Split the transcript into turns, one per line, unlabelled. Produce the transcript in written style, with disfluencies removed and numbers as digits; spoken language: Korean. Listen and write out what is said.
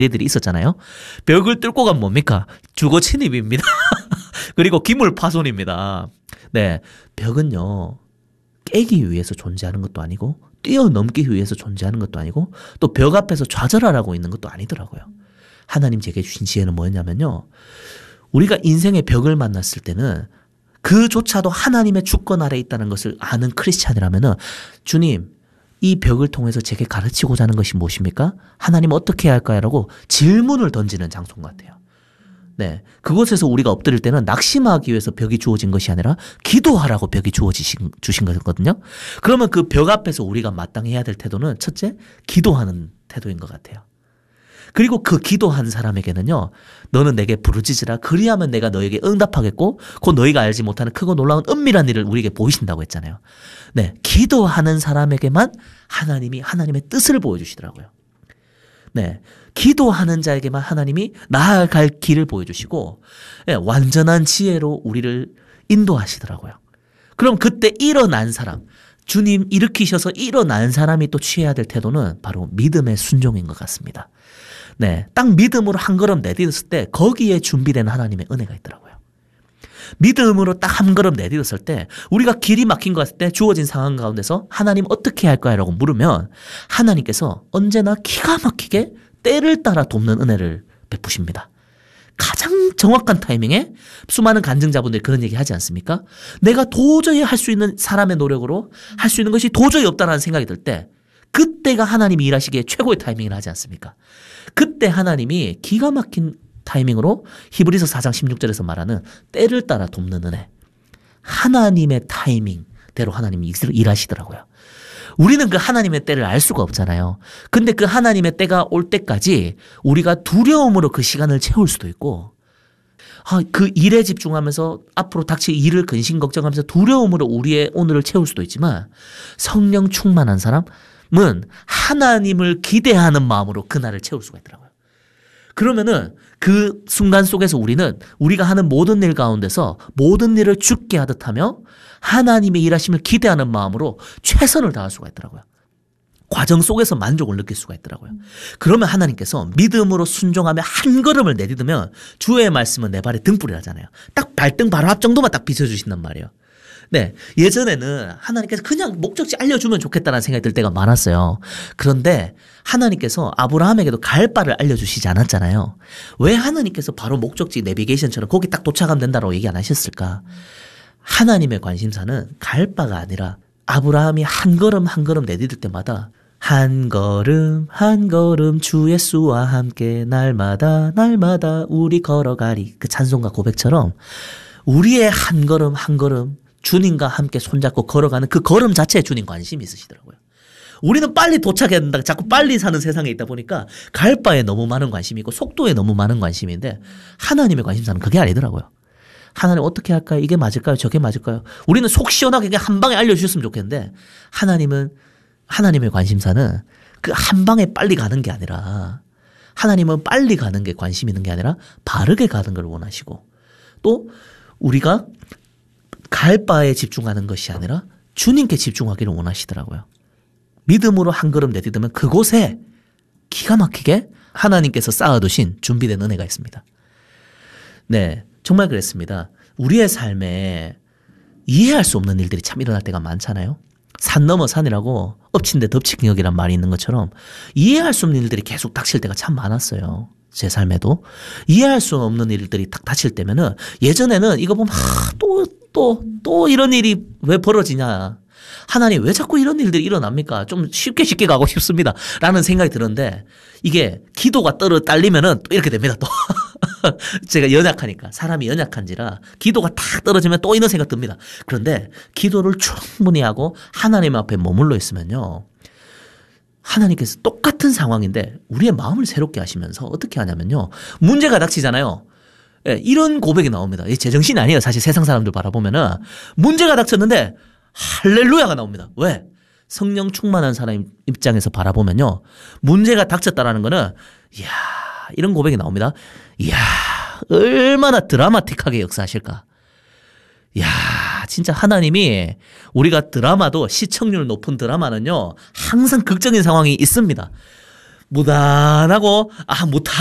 얘들이 있었잖아요. 벽을 뚫고 가면 뭡니까? 주거 침입입니다. 그리고 기물 파손입니다. 네, 벽은요 깨기 위해서 존재하는 것도 아니고 뛰어넘기 위해서 존재하는 것도 아니고 또 벽 앞에서 좌절하라고 있는 것도 아니더라고요. 하나님 제게 주신 지혜는 뭐였냐면요, 우리가 인생의 벽을 만났을 때는 그조차도 하나님의 주권 아래 있다는 것을 아는 크리스찬이라면은, 주님 이 벽을 통해서 제게 가르치고자 하는 것이 무엇입니까? 하나님 어떻게 해야 할까요? 라고 질문을 던지는 장소인 것 같아요. 네, 그곳에서 우리가 엎드릴 때는 낙심하기 위해서 벽이 주어진 것이 아니라 기도하라고 벽이 주신 거거든요. 그러면 그 벽 앞에서 우리가 마땅히 해야 될 태도는 첫째, 기도하는 태도인 것 같아요. 그리고 그 기도한 사람에게는요, 너는 내게 부르짖으라 그리하면 내가 너에게 응답하겠고 곧 너희가 알지 못하는 크고 놀라운 은밀한 일을 우리에게 보이신다고 했잖아요. 네, 기도하는 사람에게만 하나님이 하나님의 뜻을 보여주시더라고요. 네, 기도하는 자에게만 하나님이 나아갈 길을 보여주시고, 네, 완전한 지혜로 우리를 인도하시더라고요. 그럼 그때 일어난 사람, 주님 일으키셔서 일어난 사람이 또 취해야 될 태도는 바로 믿음의 순종인 것 같습니다. 네, 딱 믿음으로 한 걸음 내딛었을 때 거기에 준비된 하나님의 은혜가 있더라고요. 믿음으로 딱 한 걸음 내딛었을 때 우리가 길이 막힌 것 같을 때 주어진 상황 가운데서 하나님 어떻게 할까요? 라고 물으면 하나님께서 언제나 기가 막히게 때를 따라 돕는 은혜를 베푸십니다. 가장 정확한 타이밍에 수많은 간증자분들이 그런 얘기 하지 않습니까? 내가 도저히 할 수 있는 사람의 노력으로 할 수 있는 것이 도저히 없다는 생각이 들 때 그때가 하나님이 일하시기에 최고의 타이밍이라 하지 않습니까? 그때 하나님이 기가 막힌 타이밍으로 히브리서 4장 16절에서 말하는 때를 따라 돕는 은혜, 하나님의 타이밍대로 하나님이 일하시더라고요. 우리는 그 하나님의 때를 알 수가 없잖아요. 근데 그 하나님의 때가 올 때까지 우리가 두려움으로 그 시간을 채울 수도 있고, 그 일에 집중하면서 앞으로 닥칠 일을 근심 걱정하면서 두려움으로 우리의 오늘을 채울 수도 있지만, 성령 충만한 사람은 하나님을 기대하는 마음으로 그날을 채울 수가 있더라고요. 그러면은 그 순간 속에서 우리는 우리가 하는 모든 일 가운데서 모든 일을 주께 하듯 하며 하나님의 일하심을 기대하는 마음으로 최선을 다할 수가 있더라고요. 과정 속에서 만족을 느낄 수가 있더라고요. 그러면 하나님께서 믿음으로 순종하며 한 걸음을 내딛으면 주의 말씀은 내 발에 등불이라잖아요. 딱 발등 바로 앞 정도만 딱 비춰주신단 말이에요. 네, 예전에는 하나님께서 그냥 목적지 알려주면 좋겠다는 생각이 들 때가 많았어요. 그런데 하나님께서 아브라함에게도 갈 바를 알려주시지 않았잖아요. 왜 하나님께서 바로 목적지 내비게이션처럼 거기 딱 도착하면 된다고 얘기 안 하셨을까? 하나님의 관심사는 갈 바가 아니라 아브라함이 한 걸음 한 걸음 내딛을 때마다 한 걸음 한 걸음 주 예수와 함께 날마다 날마다 우리 걸어가리, 그 찬송가 고백처럼 우리의 한 걸음 한 걸음 주님과 함께 손잡고 걸어가는 그 걸음 자체에 주님 관심이 있으시더라고요. 우리는 빨리 도착해야 된다, 자꾸 빨리 사는 세상에 있다 보니까 갈 바에 너무 많은 관심이 있고 속도에 너무 많은 관심인데, 하나님의 관심사는 그게 아니더라고요. 하나님 어떻게 할까요? 이게 맞을까요? 저게 맞을까요? 우리는 속 시원하게 그냥 한 방에 알려주셨으면 좋겠는데, 하나님의 관심사는 그 한 방에 빨리 가는 게 아니라, 하나님은 빨리 가는 게 관심 있는 게 아니라 바르게 가는 걸 원하시고, 또 우리가 갈 바에 집중하는 것이 아니라 주님께 집중하기를 원하시더라고요. 믿음으로 한 걸음 내딛으면 그곳에 기가 막히게 하나님께서 쌓아두신 준비된 은혜가 있습니다. 네, 정말 그랬습니다. 우리의 삶에 이해할 수 없는 일들이 참 일어날 때가 많잖아요. 산 넘어 산이라고 엎친 데 덮치기 격이란 말이 있는 것처럼 이해할 수 없는 일들이 계속 닥칠 때가 참 많았어요. 제 삶에도 이해할 수 없는 일들이 딱 닥칠 때면은, 예전에는 이거 보면 또 이런 일이 왜 벌어지냐, 하나님 왜 자꾸 이런 일들이 일어납니까? 좀 쉽게 가고 싶습니다 라는 생각이 들었는데, 이게 기도가 딸리면은 또 이렇게 됩니다. 또 제가 연약하니까, 사람이 연약한지라 기도가 탁 떨어지면 또 이런 생각 듭니다. 그런데 기도를 충분히 하고 하나님 앞에 머물러 있으면요, 하나님께서 똑같은 상황인데 우리의 마음을 새롭게 하시면서 어떻게 하냐면요, 문제가 닥치잖아요. 예, 이런 고백이 나옵니다. 이 제정신이 아니에요. 사실 세상 사람들 바라보면은 문제가 닥쳤는데 할렐루야가 나옵니다. 왜? 성령 충만한 사람 입장에서 바라보면요, 문제가 닥쳤다라는 거는, 이야, 이런 고백이 나옵니다. 이야, 얼마나 드라마틱하게 역사하실까. 이야, 진짜 하나님이, 우리가 드라마도, 시청률 높은 드라마는요 항상 극적인 상황이 있습니다. 무단하고, 아,